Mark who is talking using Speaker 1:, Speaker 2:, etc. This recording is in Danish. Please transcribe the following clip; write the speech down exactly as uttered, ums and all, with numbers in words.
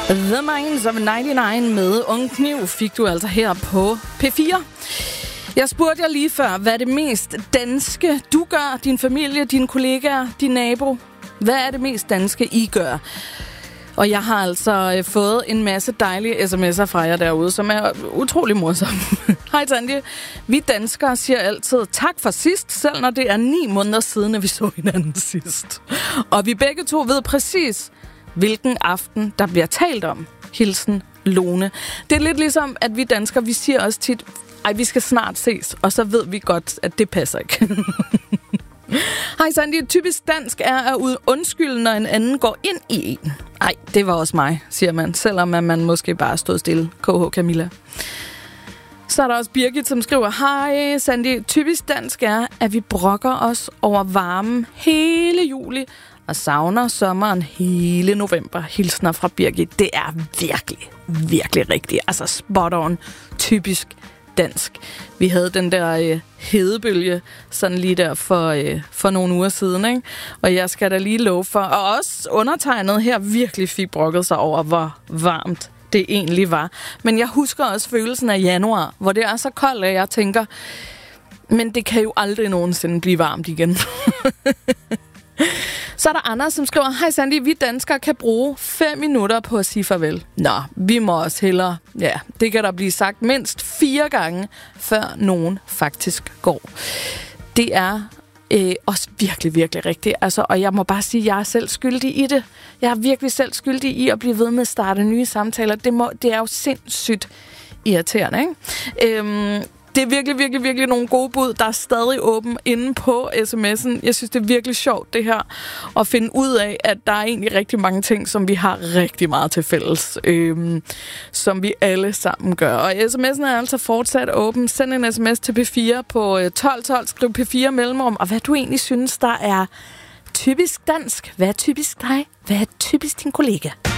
Speaker 1: The Minds of nioghalvfems med Ung Kniv fik du altså her på P fire. Jeg spurgte jer lige før, hvad er det mest danske, du gør, din familie, dine kollegaer, din nabo? Hvad er det mest danske, I gør? Og jeg har altså øh, fået en masse dejlige sms'er fra jer derude, som er utrolig morsomme. Hej Tandje. Vi danskere siger altid tak for sidst, selv når det er ni måneder siden, at vi så hinanden sidst. Og vi begge to ved præcis, hvilken aften der bliver talt om. Hilsen Lone. Det er lidt ligesom, at vi danskere, vi siger også tit, ej, vi skal snart ses, og så ved vi godt, at det passer ikke. Hej Sandy, typisk dansk er at undskylde, når en anden går ind i en. Ej, det var også mig, siger man, selvom man måske bare stod stille. K H Camilla. Så er der også Birgit, som skriver, hej Sandy, typisk dansk er, at vi brokker os over varmen hele juli, og savner sommeren hele november. Hilsner fra Birgit. Det er virkelig, virkelig rigtigt. Altså spot on. Typisk dansk. Vi havde den der øh, hedebølge sådan lige der for, øh, for nogle uger siden, ikke? Og jeg skal da lige love for, og også undertegnet her virkelig fik brokket sig over, hvor varmt det egentlig var. Men jeg husker også følelsen af januar, hvor det er så koldt, at jeg tænker, men det kan jo aldrig nogensinde blive varmt igen. Så er der Anders, som skriver, hej Sandy, vi danskere kan bruge fem minutter på at sige farvel. Nå, vi må også hellere, ja, det kan der blive sagt mindst fire gange, før nogen faktisk går. Det er øh, også virkelig, virkelig rigtigt. Altså, og jeg må bare sige, at jeg er selv skyldig i det. Jeg er virkelig selv skyldig i at blive ved med at starte nye samtaler. Det, må, det er jo sindssygt irriterende, ikke? Øhm, Det er virkelig, virkelig, virkelig nogle gode bud, der er stadig åben inde på sms'en. Jeg synes, det er virkelig sjovt, det her, at finde ud af, at der er egentlig rigtig mange ting, som vi har rigtig meget til fælles, øhm, som vi alle sammen gør. Og sms'en er altså fortsat åben. Send en sms til P fire på tolv tolv, skriv P fire mellemrum, og hvad du egentlig synes, der er typisk dansk. Hvad er typisk dig? Hvad er typisk din kollega?